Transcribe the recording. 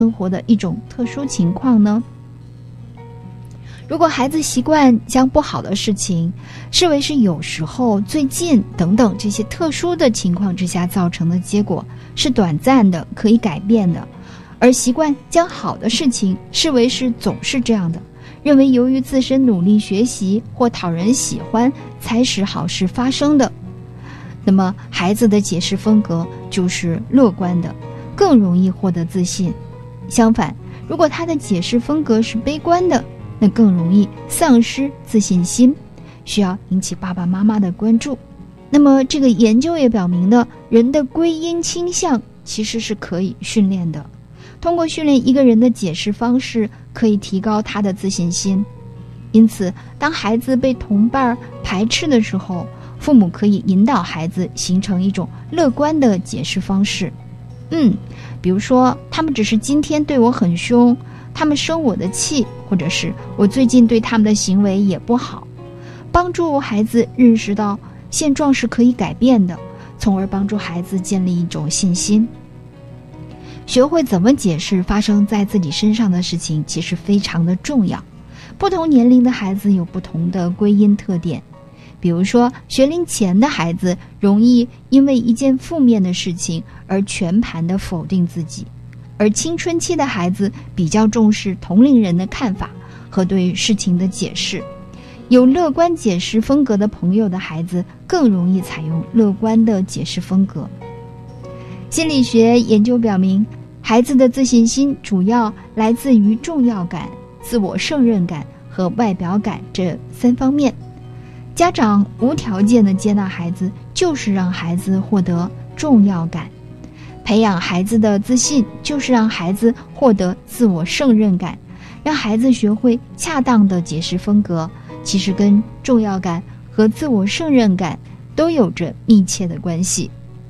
生活的一种特殊情况呢？如果孩子习惯将不好的事情视为是有时候、最近等等这些特殊的情况之下造成的结果，是短暂的、可以改变的，而习惯将好的事情视为是总是这样的，认为由于自身努力学习或讨人喜欢才使好事发生的，那么孩子的解释风格就是乐观的，更容易获得自信。相反，如果他的解释风格是悲观的，那更容易丧失自信心，需要引起爸爸妈妈的关注。那么这个研究也表明呢，人的归因倾向其实是可以训练的，通过训练一个人的解释方式，可以提高他的自信心。因此，当孩子被同伴排斥的时候，父母可以引导孩子形成一种乐观的解释方式。比如说，他们只是今天对我很凶，他们生我的气，或者是我最近对他们的行为也不好，帮助孩子认识到现状是可以改变的，从而帮助孩子建立一种信心。学会怎么解释发生在自己身上的事情其实非常的重要。不同年龄的孩子有不同的归因特点，比如说学龄前的孩子容易因为一件负面的事情而全盘的否定自己，而青春期的孩子比较重视同龄人的看法和对事情的解释。有乐观解释风格的朋友的孩子更容易采用乐观的解释风格。心理学研究表明，孩子的自信心主要来自于重要感、自我胜任感和外表感这3方面。家长无条件的接纳孩子，就是让孩子获得重要感；培养孩子的自信，就是让孩子获得自我胜任感。让孩子学会恰当的解释风格，其实跟重要感和自我胜任感都有着密切的关系。